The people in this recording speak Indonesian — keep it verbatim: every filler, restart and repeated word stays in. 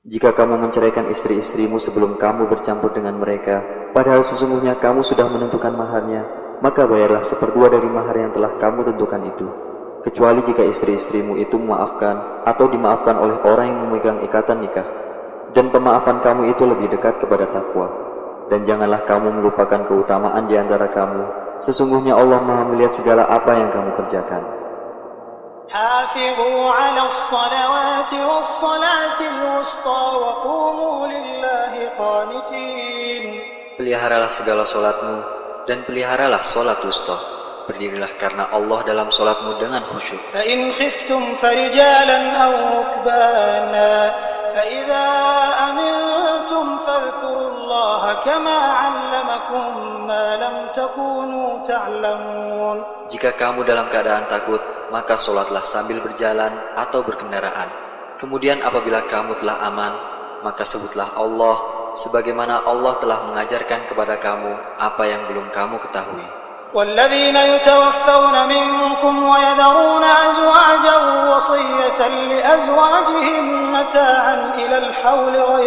Jika kamu menceraikan istri-istrimu sebelum kamu bercampur dengan mereka, padahal sesungguhnya kamu sudah menentukan maharnya, maka bayarlah seperdua dari mahar yang telah kamu tentukan itu. Kecuali jika istri-istrimu itu memaafkan atau dimaafkan oleh orang yang memegang ikatan nikah, dan pemaafan kamu itu lebih dekat kepada takwa. Dan janganlah kamu melupakan keutamaan di antara kamu. Sesungguhnya Allah Maha melihat segala apa yang kamu kerjakan. حافظوا على الصلوات والصلاة الوسطى وقوموا لله قانتين. Peliharalah segala solatmu dan peliharalah solat wusta. Berdirilah karena Allah dalam solatmu dengan khusyuk. فإن خفتم فرجالا أو ركبانا فإذا أمنتم فاذكروا الله كما علمكم ما لم تكونوا تعلمون. Jika kamu dalam keadaan takut, maka solatlah sambil berjalan atau berkendaraan. Kemudian apabila kamu telah aman, maka sebutlah Allah sebagaimana Allah telah mengajarkan kepada kamu apa yang belum kamu ketahui. والذين يتوفون منكم ويذرون أزواجا وصية لأزواجهم متاعا إلى الحول غير